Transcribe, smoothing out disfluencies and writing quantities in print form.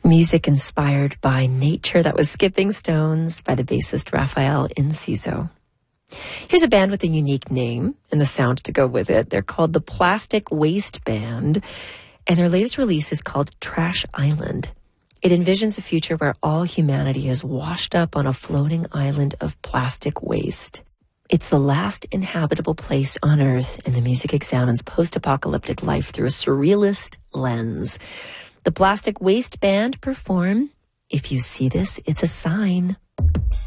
Music inspired by nature. That was Skipping Stones by the bassist Rafael Inciso. Here's a band with a unique name and the sound to go with it. They're called the Plastic Waste Band, and their latest release is called Trash Island. It envisions a future where all humanity is washed up on a floating island of plastic waste. It's the last inhabitable place on Earth, and the music examines post-apocalyptic life through a surrealist lens. The Plastic Waste Band perform If You See This, It's a Sign.